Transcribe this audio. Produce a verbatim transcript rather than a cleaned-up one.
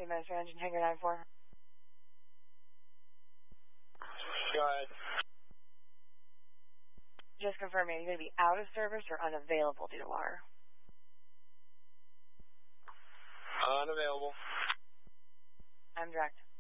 Taxi Master Engine Hangar nine four. Go ahead. Just confirming, are you going to be out of service or unavailable due to water? Unavailable. I'm direct.